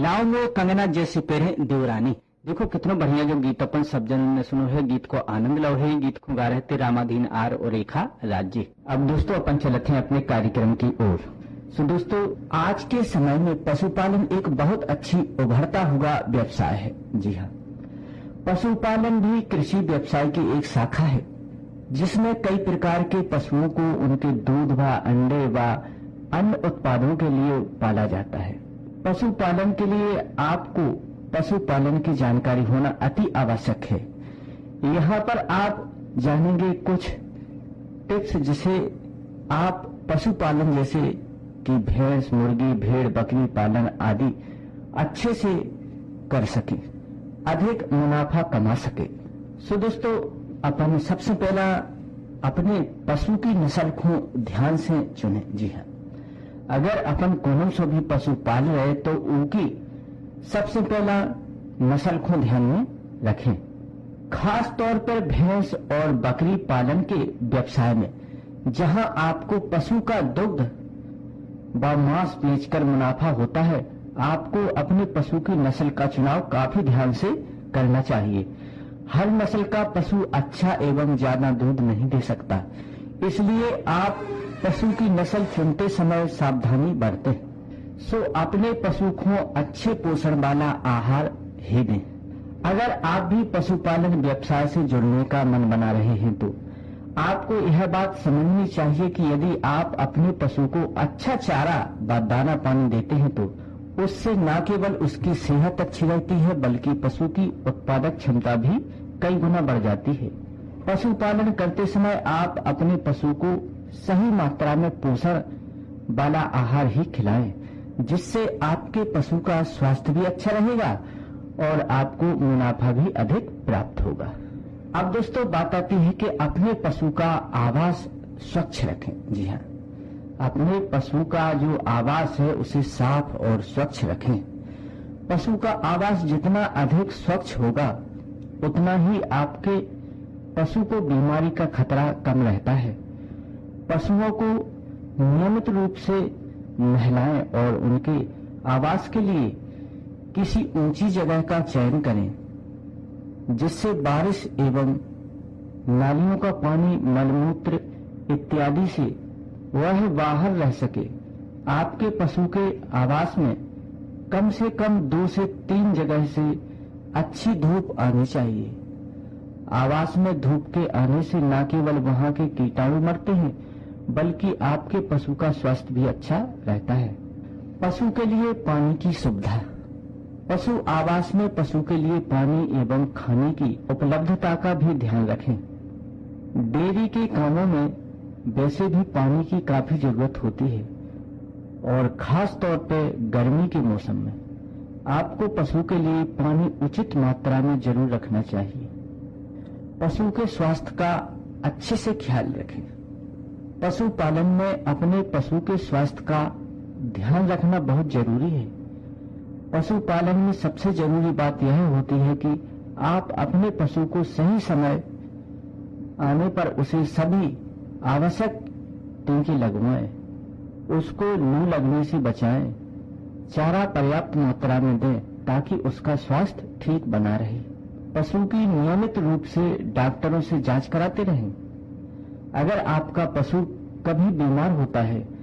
लाओ वो कंगना जैसी पेरे देवरानी। देखो कितना बढ़िया जो गीत अपन सब जन ने सुनो है। गीत को आनंद लो है। गीत को गा रहे थे रामाधीन आर और रेखा राज्य। अब दोस्तों अपन चलते हैं अपने कार्यक्रम की ओर। सो दोस्तों आज के समय में पशुपालन एक बहुत अच्छी उभरता हुआ व्यवसाय है। जी हाँ, पशुपालन भी कृषि व्यवसाय की एक शाखा है जिसमें कई प्रकार के पशुओं को उनके दूध व अंडे व अन्य उत्पादों के लिए पाला जाता है। पशुपालन के लिए आपको पशुपालन की जानकारी होना अति आवश्यक है। यहाँ पर आप जानेंगे कुछ टिप्स जिसे आप पशुपालन जैसे कि भैंस, मुर्गी, भेड़, बकरी पालन आदि अच्छे से कर सके, अधिक मुनाफा कमा सके। सो दोस्तों अपन सबसे पहला अपने पशु की नस्ल को ध्यान से चुने। जी हाँ, अगर अपन कोनो से भी पशु पाल रहे तो उनकी सबसे पहला नस्ल को ध्यान में रखें। खास तौर पर भैंस और बकरी पालन के व्यवसाय में जहां आपको पशु का दुग्ध व मांस बेचकर मुनाफा होता है, आपको अपने पशु की नस्ल का चुनाव काफी ध्यान से करना चाहिए। हर नस्ल का पशु अच्छा एवं ज्यादा दूध नहीं दे सकता, इसलिए आप पशु की नस्ल चुनते समय सावधानी बरतें। सो अपने पशु को अच्छे पोषण वाला आहार ही दें। अगर आप भी पशुपालन व्यवसाय से जुड़ने का मन बना रहे हैं तो आपको यह बात समझनी चाहिए कि यदि आप अपने पशु को अच्छा चारा व दाना पानी देते हैं तो उससे न केवल उसकी सेहत अच्छी रहती है बल्कि पशु की उत्पादक क्षमता भी कई गुना बढ़ जाती है। पशुपालन करते समय आप अपने पशु को सही मात्रा में पोषण वाला आहार ही खिलाएं, जिससे आपके पशु का स्वास्थ्य भी अच्छा रहेगा और आपको मुनाफा भी अधिक प्राप्त होगा। अब दोस्तों बात आती है कि अपने पशु का आवास स्वच्छ रखें। जी हाँ, अपने पशु का जो आवास है उसे साफ और स्वच्छ रखें। पशु का आवास जितना अधिक स्वच्छ होगा उतना ही आपके पशु को बीमारी का खतरा कम रहता है। पशुओं को नियमित रूप से नहलाएं और उनके आवास के लिए किसी ऊंची जगह का चयन करें जिससे बारिश एवं नालियों का पानी, मलमूत्र इत्यादि से वह बाहर रह सके। आपके पशु के आवास में कम से कम 2 से 3 जगह से अच्छी धूप आनी चाहिए। आवास में धूप के आने से न केवल वहां के कीटाणु मरते हैं बल्कि आपके पशु का स्वास्थ्य भी अच्छा रहता है। पशु के लिए पानी की सुविधा। पशु आवास में पशु के लिए पानी एवं खाने की उपलब्धता का भी ध्यान रखें। डेयरी के कामों में वैसे भी पानी की काफी जरूरत होती है और खास तौर पर गर्मी के मौसम में आपको पशु के लिए पानी उचित मात्रा में जरूर रखना चाहिए। पशु के स्वास्थ्य का अच्छे से ख्याल रखें। पशुपालन में अपने पशु के स्वास्थ्य का ध्यान रखना बहुत जरूरी है। पशुपालन में सबसे जरूरी बात यह होती है कि आप अपने पशु को सही समय आने पर उसे सभी आवश्यक टीके लगवाएं, उसको लू लगने से बचाएं, चारा पर्याप्त मात्रा में दें ताकि उसका स्वास्थ्य ठीक बना रहे। पशु की नियमित रूप से डॉक्टरों से जांच कराते रहें। अगर आपका पशु कभी बीमार होता है